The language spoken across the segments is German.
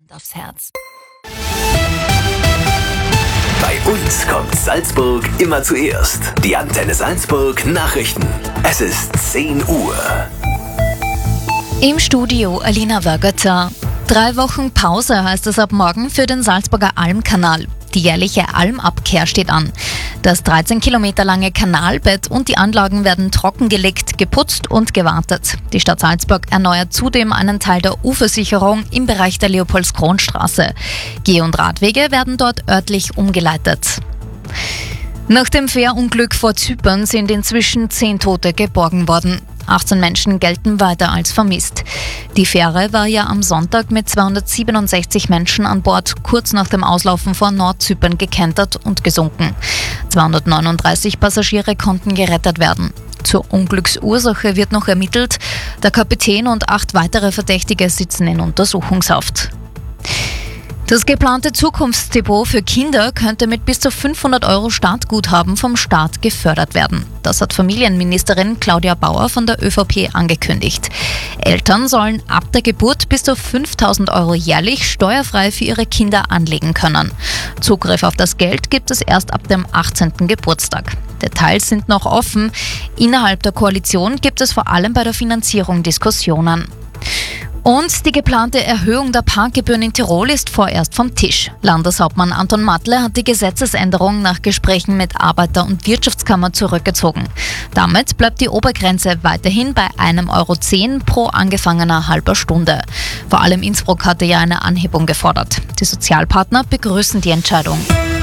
aufs Herz. Bei uns kommt Salzburg immer zuerst. Die Antenne Salzburg Nachrichten. Es ist 10 Uhr. Im Studio Alina Wörgötter. 3 Wochen Pause heißt es ab morgen für den Salzburger Almkanal. Die jährliche Almabkehr steht an. Das 13 Kilometer lange Kanalbett und die Anlagen werden trockengelegt, geputzt und gewartet. Die Stadt Salzburg erneuert zudem einen Teil der Ufersicherung im Bereich der Leopoldskronstraße. Geh- und Radwege werden dort örtlich umgeleitet. Nach dem Fährunglück vor Zypern sind inzwischen 10 Tote geborgen worden. 18 Menschen gelten weiter als vermisst. Die Fähre war ja am Sonntag mit 267 Menschen an Bord kurz nach dem Auslaufen vor Nordzypern gekentert und gesunken. 239 Passagiere konnten gerettet werden. Zur Unglücksursache wird noch ermittelt. Der Kapitän und 8 weitere Verdächtige sitzen in Untersuchungshaft. Das geplante Zukunftsdepot für Kinder könnte mit bis zu 500 € Startguthaben vom Staat gefördert werden. Das hat Familienministerin Claudia Bauer von der ÖVP angekündigt. Eltern sollen ab der Geburt bis zu 5.000 € jährlich steuerfrei für ihre Kinder anlegen können. Zugriff auf das Geld gibt es erst ab dem 18. Geburtstag. Details sind noch offen. Innerhalb der Koalition gibt es vor allem bei der Finanzierung Diskussionen. Und die geplante Erhöhung der Parkgebühren in Tirol ist vorerst vom Tisch. Landeshauptmann Anton Matle hat die Gesetzesänderung nach Gesprächen mit Arbeiter- und Wirtschaftskammer zurückgezogen. Damit bleibt die Obergrenze weiterhin bei 1,10 € pro angefangener halber Stunde. Vor allem Innsbruck hatte ja eine Anhebung gefordert. Die Sozialpartner begrüßen die Entscheidung.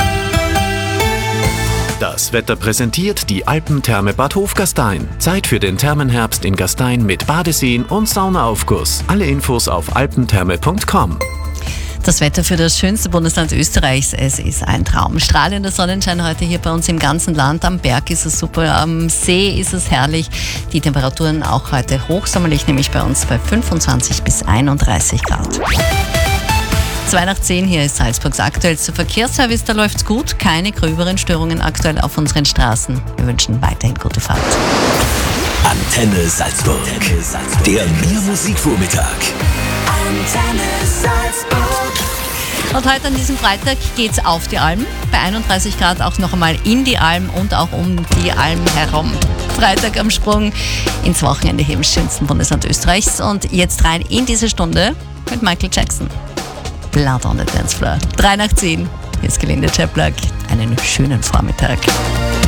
Das Wetter präsentiert die Alpentherme Bad Hofgastein. Zeit für den Thermenherbst in Gastein mit Badeseen und Saunaaufguss. Alle Infos auf alpentherme.com. Das Wetter für das schönste Bundesland Österreichs, es ist ein Traum. Strahlender Sonnenschein heute hier bei uns im ganzen Land. Am Berg ist es super, am See ist es herrlich. Die Temperaturen auch heute hochsommerlich, nämlich bei uns bei 25 bis 31 Grad. 9:02, hier ist Salzburgs aktuellster Verkehrsservice. Da läuft's gut, keine gröberen Störungen aktuell auf unseren Straßen. Wir wünschen weiterhin gute Fahrt. Antenne Salzburg. Der Mehr-Musik-Vormittag. Antenne Salzburg. Und heute an diesem Freitag geht's auf die Alm. Bei 31 Grad auch noch einmal in die Alm und auch um die Alm herum. Freitag am Sprung ins Wochenende hier im schönsten Bundesland Österreichs. Und jetzt rein in diese Stunde mit Michael Jackson. Blood on the Dance Floor. 9:03, hier ist Gelinde Chaplock. Einen schönen Vormittag.